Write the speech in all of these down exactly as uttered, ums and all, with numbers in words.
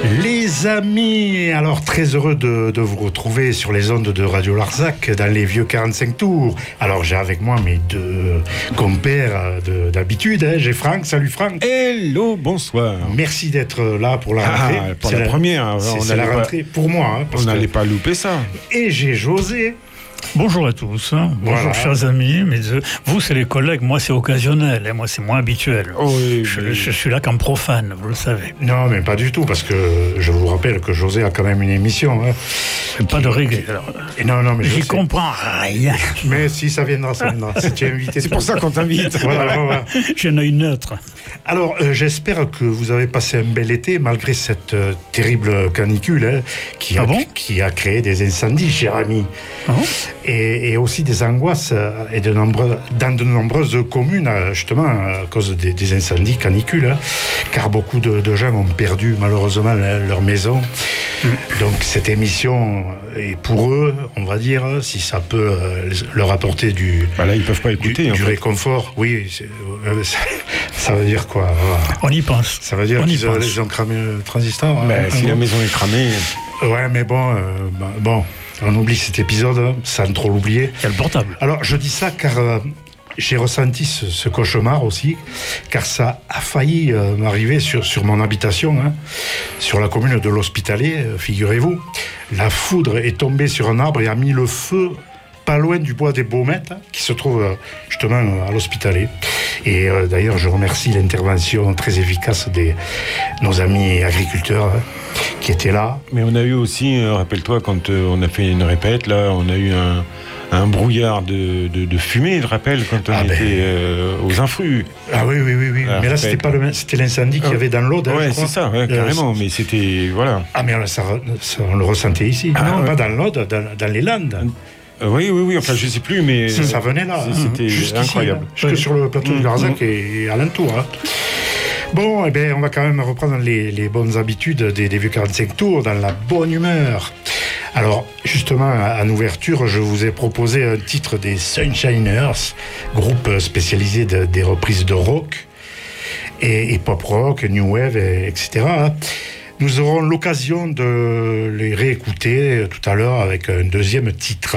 Les amis, alors très heureux de, de vous retrouver sur les ondes de Radio Larzac dans les vieux quarante-cinq tours. Alors j'ai avec moi mes deux compères de, d'habitude, hein. J'ai Franck, salut Franck. Hello, bonsoir. Merci d'être là pour la rentrée. Ah, pour c'est la, la première. C'est, on c'est la rentrée pas, pour moi. Hein, on n'allait pas louper ça. Et j'ai José. Bonjour à tous, hein. Bonjour voilà. Chers amis, mais euh, vous c'est les collègues, moi c'est occasionnel, hein. Moi c'est moins habituel. Oh, oui, je, mais... je suis là comme profane, vous le savez. Non mais pas du tout, parce que je vous rappelle que José a quand même une émission. Hein, pas qui... de rigueur. Et non, non, mais j'y comprends rien. Mais si ça viendra, ça viendra. Si tu es invité, c'est pour ça qu'on t'invite. Voilà, voilà. J'ai un œil neutre. Alors, euh, j'espère que vous avez passé un bel été, malgré cette euh, terrible canicule hein, qui, a, ah bon qui a créé des incendies, cher ami. Ah bon et, et aussi des angoisses euh, et de nombreux, dans de nombreuses communes, euh, justement, à cause des, des incendies canicules, hein, car beaucoup de, de gens ont perdu, malheureusement, leur maison. Mmh. Donc, cette émission est pour eux, on va dire, si ça peut euh, leur apporter du, bah là, ils peuvent pas écouter, du, en du fait. réconfort. Oui, c'est, euh, ça, ça veut dire quoi? Voilà. On y pense. Ça veut dire on qu'ils ont, ils ont cramé le transistor. Bah, hein, si hein, la bon. maison est cramée. Ouais, mais bon, euh, bah, bon, on oublie cet épisode, hein, sans trop l'oublier. Il y a le portable. Alors, je dis ça car euh, j'ai ressenti ce, ce cauchemar aussi, car ça a failli euh, m'arriver sur, sur mon habitation, hein, sur la commune de l'Hospitalet, euh, figurez-vous. La foudre est tombée sur un arbre et a mis le feu pas loin du bois des Baumettes, hein, qui se trouve euh, justement euh, à l'Hospitalet. Et euh, d'ailleurs, je remercie l'intervention très efficace de nos amis agriculteurs hein, qui étaient là. Mais on a eu aussi, euh, rappelle-toi, quand euh, on a fait une répète, là, on a eu un, un brouillard de, de, de fumée, je rappelle, quand on ah était ben... euh, aux infrus. Ah oui, oui, oui, oui. Mais là, c'était pas le, c'était l'incendie qu'il y avait dans l'Aude. Ouais, hein, c'est ça, ouais, carrément. Euh, mais c'était, voilà. Ah, mais ça, ça, on le ressentait ici. Ah, non, ouais. Pas dans l'Aude, dans, dans les Landes. Oui, oui, oui, enfin je sais plus, mais... Ça, ça venait là, c'était juste incroyable. Ici, jusque oui. Sur le plateau mmh, du Larzac mmh. et, et alentour. Hein. Bon, eh bien, on va quand même reprendre les, les bonnes habitudes des, des vieux quarante-cinq tours, dans la bonne humeur. Alors, justement, en ouverture, je vous ai proposé un titre des Sunshiners, groupe spécialisé de, des reprises de rock, et, et pop rock, new wave, et, etc. Nous aurons l'occasion de les réécouter tout à l'heure avec un deuxième titre.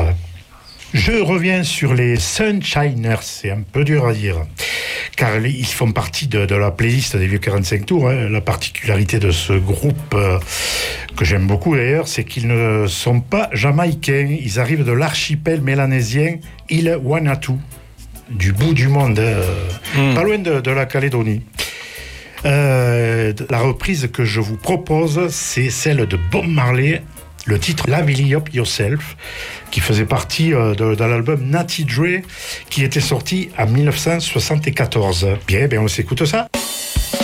Je reviens sur les Sunshiners, c'est un peu dur à dire, car ils font partie de, de la playlist des vieux quarante-cinq tours. Hein. La particularité de ce groupe, euh, que j'aime beaucoup d'ailleurs, c'est qu'ils ne sont pas jamaïcains. Ils arrivent de l'archipel mélanésien île Vanuatu, du bout du monde, euh, mmh. pas loin de, de la Calédonie. Euh, la reprise que je vous propose, c'est celle de Bob Marley, le titre Level Up Yourself, qui faisait partie euh, de, de l'album Natty Dre, qui était sorti en dix-neuf cent soixante-quatorze. Bien, bien, on s'écoute ça.